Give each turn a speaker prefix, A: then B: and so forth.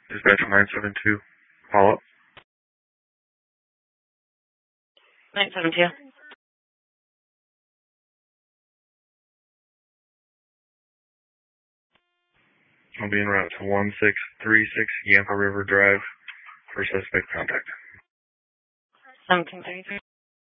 A: Dispatch 972. Follow up.
B: 972.
A: I'll be en route to 1636 Yampa River Drive for suspect contact.
B: 1733.